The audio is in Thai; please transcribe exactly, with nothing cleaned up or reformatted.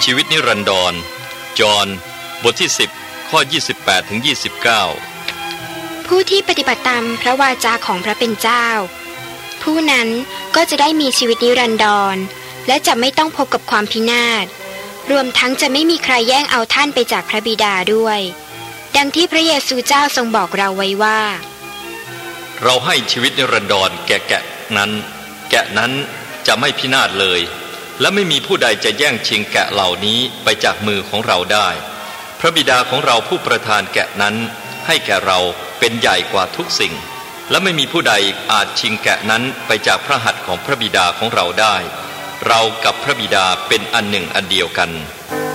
ชีวิตนิรันดรจอห์นบทที่สิบข้อยี่สิบแปดถึงยี่สิบเก้าผู้ที่ปฏิบัติตามพระวาจาของพระเป็นเจ้าผู้นั้นก็จะได้มีชีวิตนิรันดรและจะไม่ต้องพบกับความพินาศรวมทั้งจะไม่มีใครแย่งเอาท่านไปจากพระบิดาด้วยดังที่พระเยซูเจ้าทรงบอกเราไว้ว่าเราให้ชีวิตนิรันดรแก่แกะนั้นแกะนั้นจะไม่พินาศเลยและไม่มีผู้ใดจะแย่งชิงแกะเหล่านี้ไปจากมือของเราได้พระบิดาของเราผู้ประทานแกะนั้นให้แก่เราเป็นใหญ่กว่าทุกสิ่งและไม่มีผู้ใดอาจชิงแกะนั้นไปจากพระหัตถ์ของพระบิดาของเราได้เรากับพระบิดาเป็นอันหนึ่งอันเดียวกัน